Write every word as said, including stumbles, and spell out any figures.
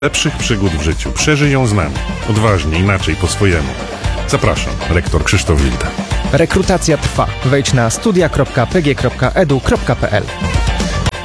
lepszych przygód w życiu. Przeżyj ją z nami. Odważnie, inaczej, po swojemu. Zapraszam, rektor Krzysztof Wilda. Rekrutacja trwa. Wejdź na studia kropka p g kropka e d u kropka p l.